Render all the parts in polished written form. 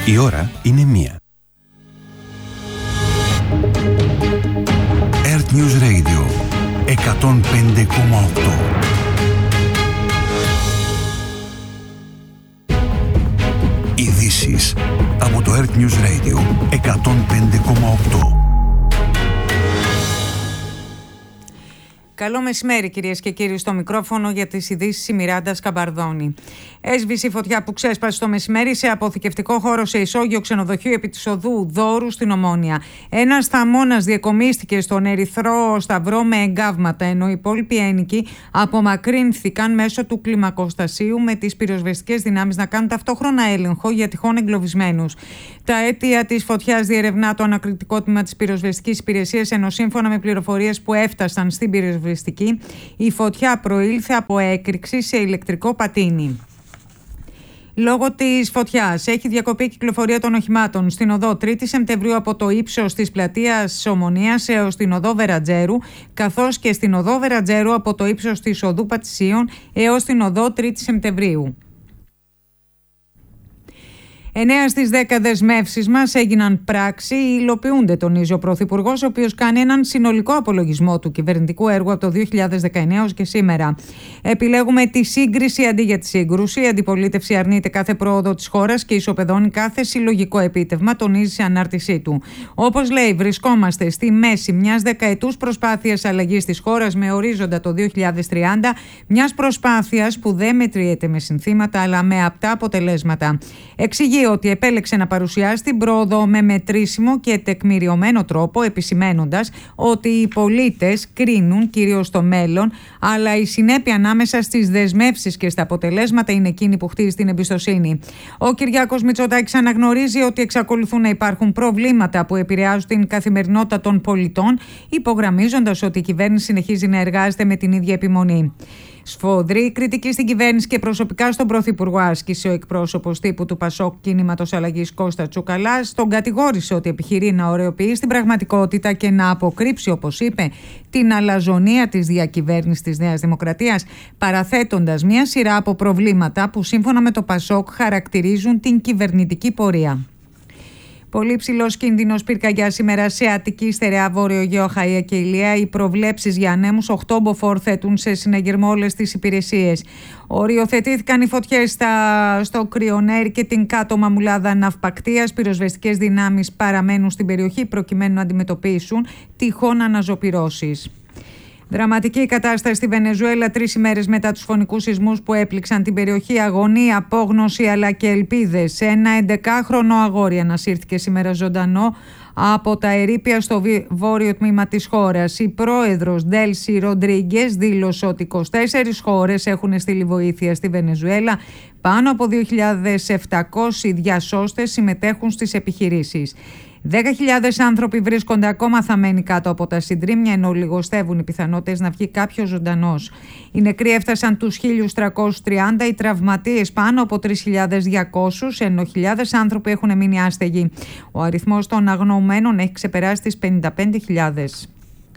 Η ώρα είναι 1. Earth News Radio 105,8. Ειδήσεις από το Earth News Radio 105,8. Καλό μεσημέρι, κυρίες και κύριοι. Στο μικρόφωνο για τις ειδήσεις η Μιράντα Σκαμπαρδόνη. Έσβησε η φωτιά που ξέσπασε το μεσημέρι σε αποθηκευτικό χώρο σε ισόγειο ξενοδοχείο επί της οδού Δόρου στην Ομόνια. Ένας θαμώνας διακομίστηκε στον Ερυθρό Σταυρό με εγκάβματα, ενώ οι υπόλοιποι ένοικοι απομακρύνθηκαν μέσω του κλιμακοστασίου με τις πυροσβεστικές δυνάμεις να κάνουν ταυτόχρονα έλεγχο για τυχόν εγκλωβισμένους. Τα αίτια της φωτιάς διερευνά το ανακριτικό τμήμα της πυροσβεστικής υπηρεσίας, ενώ σύμφωνα με πληροφορίες που έφτασαν στην πυροσβεστική, η φωτιά προήλθε από έκρηξη σε ηλεκτρικό πατίνι. Λόγω της φωτιάς έχει διακοπεί η κυκλοφορία των οχημάτων στην οδό 3η Σεπτεμβρίου από το ύψος της πλατείας Ομονίας έως την οδό Βερατζέρου, καθώς και στην οδό Βερατζέρου από το ύψος της οδού Πατησίων έως την οδό 3η Σεπτεμβρίου. 9 στις 10 δεσμεύσεις μας έγιναν πράξη ή υλοποιούνται, τονίζει ο Πρωθυπουργός, ο οποίος κάνει έναν συνολικό απολογισμό του κυβερνητικού έργου από το 2019 ως και σήμερα. Επιλέγουμε τη σύγκριση αντί για τη σύγκρουση. Η αντιπολίτευση αρνείται κάθε πρόοδο της χώρας και ισοπεδώνει κάθε συλλογικό επίτευγμα, τονίζει σε ανάρτησή του. Όπως λέει, βρισκόμαστε στη μέση μιας δεκαετούς προσπάθειας αλλαγής της χώρας με ορίζοντα το 2030, μιας προσπάθειας που δεν μετριέται με συνθήματα αλλά με απτά αποτελέσματα. Εξηγεί ότι επέλεξε να παρουσιάσει την πρόοδο με μετρήσιμο και τεκμηριωμένο τρόπο, επισημένοντας ότι οι πολίτες κρίνουν κυρίως το μέλλον, αλλά η συνέπεια ανάμεσα στις δεσμεύσεις και στα αποτελέσματα είναι εκείνη που χτίζει την εμπιστοσύνη. Ο Κυριάκος Μητσοτάκης αναγνωρίζει ότι εξακολουθούν να υπάρχουν προβλήματα που επηρεάζουν την καθημερινότητα των πολιτών, υπογραμμίζοντας ότι η κυβέρνηση συνεχίζει να εργάζεται με την ίδια επιμονή. Σφοδρή κριτική στην κυβέρνηση και προσωπικά στον Πρωθυπουργό άσκησε ο εκπρόσωπος τύπου του Πασόκ Κίνηματος Αλλαγής Κώστα Τσουκαλάς. Τον κατηγόρησε ότι επιχειρεί να ωρεοποιεί στην πραγματικότητα και να αποκρύψει, όπως είπε, την αλαζονία της διακυβέρνησης της Νέας Δημοκρατίας, παραθέτοντας μια σειρά από προβλήματα που σύμφωνα με το Πασόκ χαρακτηρίζουν την κυβερνητική πορεία. Πολύ ψηλός κίνδυνος πυρκαγιά σήμερα σε Αττική, Στερεά, Βόρειο Αιγαίο, Χαΐα και Ηλία. Οι προβλέψεις για ανέμους 8 μποφόρ θέτουν σε συναγερμό όλες τις υπηρεσίες. Οριοθετήθηκαν οι φωτιές στο Κρυονέρι και την κάτω μαμουλάδα ναυπακτίας. Πυροσβεστικές δυνάμεις παραμένουν στην περιοχή προκειμένου να αντιμετωπίσουν τυχόν αναζωπυρώσεις. Δραματική η κατάσταση στη Βενεζουέλα 3 ημέρες μετά τους φωνικούς σεισμούς που έπληξαν την περιοχή. Αγωνία, απόγνωση αλλά και ελπίδες. Ένα 11χρονο αγόρι ανασύρθηκε σήμερα ζωντανό από τα ερείπια στο βόρειο τμήμα της χώρας. Η πρόεδρος Ντέλσι Ροντρίγκες δήλωσε ότι 24 χώρες έχουν στείλει βοήθεια στη Βενεζουέλα. Πάνω από 2.700 διασώστες συμμετέχουν στις επιχειρήσεις. 10.000 άνθρωποι βρίσκονται ακόμα θαμμένοι κάτω από τα συντρίμμια, ενώ λιγοστεύουν οι πιθανότητες να βγει κάποιος ζωντανός. Οι νεκροί έφτασαν τους 1.330, οι τραυματίες πάνω από 3.200, ενώ χιλιάδες άνθρωποι έχουν μείνει άστεγοι. Ο αριθμός των αγνοωμένων έχει ξεπεράσει τις 55.000.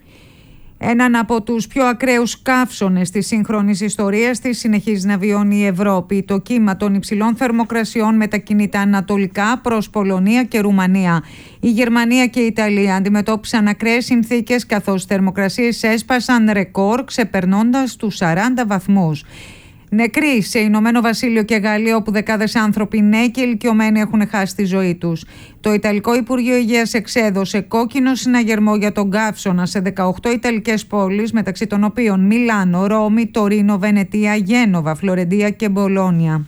Έναν από τους πιο ακραίους καύσονες της σύγχρονης ιστορίας της συνεχίζει να βιώνει η Ευρώπη. Το κύμα των υψηλών θερμοκρασιών μετακινείται ανατολικά προς Πολωνία και Ρουμανία. Η Γερμανία και η Ιταλία αντιμετώπισαν ακραίες συνθήκες, καθώς οι θερμοκρασίες έσπασαν ρεκόρ ξεπερνώντας τους 40 βαθμούς. Νεκροί σε Ηνωμένο Βασίλειο και Γαλλία, όπου δεκάδες άνθρωποι νέοι και ηλικιωμένοι έχουν χάσει τη ζωή τους. Το Ιταλικό Υπουργείο Υγείας εξέδωσε κόκκινο συναγερμό για τον καύσωνα σε 18 Ιταλικές πόλεις, μεταξύ των οποίων Μιλάνο, Ρώμη, Τωρίνο, Βενετία, Γένοβα, Φλωρεντία και Μπολόνια.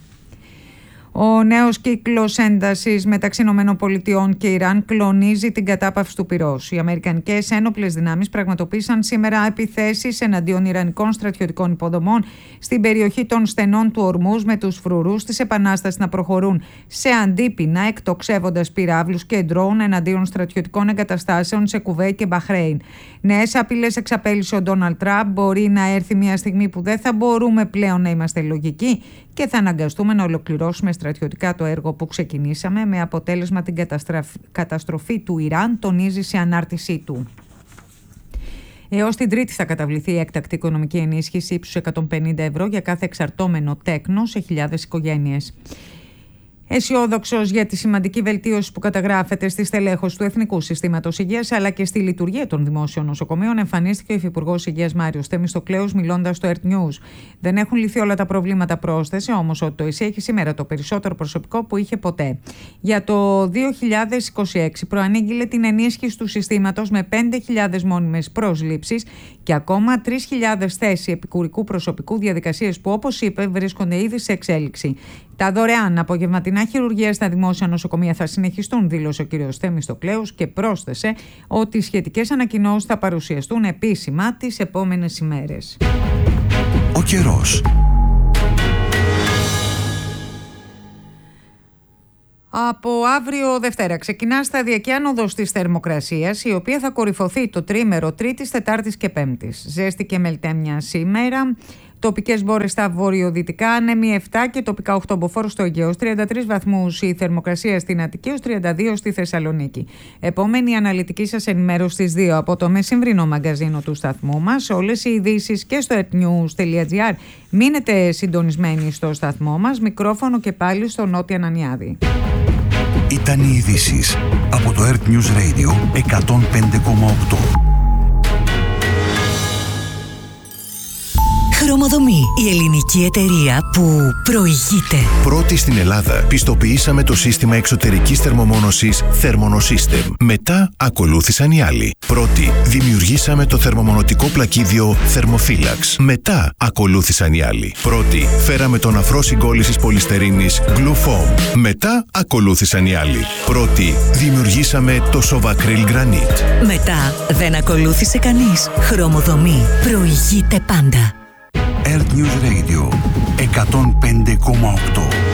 Ο νέος κύκλος έντασης μεταξύ ΗΠΑ και Ιράν κλονίζει την κατάπαυση του πυρός. Οι αμερικανικές ένοπλες δυνάμεις πραγματοποίησαν σήμερα επιθέσεις εναντίον ιρανικών στρατιωτικών υποδομών στην περιοχή των στενών του Ορμούζ, με τους φρουρούς της Επανάστασης να προχωρούν σε αντίπεινα, εκτοξεύοντας πυράβλους και ντρόουν εναντίον στρατιωτικών εγκαταστάσεων σε Κουβέιτ και Μπαχρέιν. Νέες απειλές εξαπέλυσε ο Ντόναλντ Τραμπ. Μπορεί να έρθει μια στιγμή που δεν θα μπορούμε πλέον να είμαστε λογικοί και θα αναγκαστούμε να ολοκληρώσουμε στρατιωτικά το έργο που ξεκινήσαμε, με αποτέλεσμα την καταστροφή του Ιράν, τονίζει σε ανάρτησή του. Έως την Τρίτη θα καταβληθεί η έκτακτη οικονομική ενίσχυση ύψους 150 ευρώ για κάθε εξαρτώμενο τέκνο σε χιλιάδες οικογένειες. Αισιόδοξος για τη σημαντική βελτίωση που καταγράφεται στη στελέχωση του Εθνικού Συστήματος Υγείας αλλά και στη λειτουργία των δημόσιων νοσοκομείων, εμφανίστηκε ο Υφυπουργός Υγείας Μάριος Θεμιστοκλέους μιλώντας στο Earth News. Δεν έχουν λυθεί όλα τα προβλήματα, πρόσθεσε όμως ότι το ΕΣΥ έχει σήμερα το περισσότερο προσωπικό που είχε ποτέ. Για το 2026 προανήγγειλε την ενίσχυση του συστήματος με 5.000 μόνιμες προσλήψεις και ακόμα 3.000 θέσεις επικουρικού προσωπικού, διαδικασίες που, όπως είπε, βρίσκονται ήδη σε εξέλιξη. Τα δωρεάν απογευματινά χειρουργία στα δημόσια νοσοκομεία θα συνεχιστούν, δήλωσε ο κ. Θεμιστοκλέους και πρόσθεσε ότι οι σχετικές ανακοινώσεις θα παρουσιαστούν επίσημα τις επόμενες ημέρες. Ο καιρός. Από αύριο Δευτέρα ξεκινά σταδιακή άνοδος της θερμοκρασίας, η οποία θα κορυφωθεί το τρίμερο Τρίτης, Τετάρτης και Πέμπτης. Ζέστη και μελτέμια σήμερα. Τοπικές μπόρες στα βορειοδυτικά, άνεμοι 7 και τοπικά 8 μποφόρ στο Αιγαίο, 33 βαθμούς η θερμοκρασία στην Αττική, ως 32 στη Θεσσαλονίκη. Επόμενη αναλυτική σας ενημέρωση στις 2 από το μεσημβρινό μαγκαζίνο του σταθμού μας. Όλες οι ειδήσεις και στο earthnews.gr. Μείνετε συντονισμένοι στο σταθμό μας. Μικρόφωνο και πάλι στο Νότια Νανιάδη. Ήταν οι ειδήσεις από το Earth News Radio 105,8. Χρωμοδομή, η ελληνική εταιρεία που προηγείται. Πρώτη στην Ελλάδα, πιστοποιήσαμε το σύστημα εξωτερικής θερμομόνωσης Thermonosystem. Μετά ακολούθησαν οι άλλοι. Πρώτη, δημιουργήσαμε το θερμομονωτικό πλακίδιο Thermophilax. Μετά ακολούθησαν οι άλλοι. Πρώτη, φέραμε τον αφρό συγκόλλησης πολυστερίνης Glufoam. Μετά ακολούθησαν οι άλλοι. Πρώτη, δημιουργήσαμε το Sovacryl Granite. Μετά δεν ακολούθησε κανείς. Χρωμοδομή, προηγείται πάντα. Earth News Radio 105,8.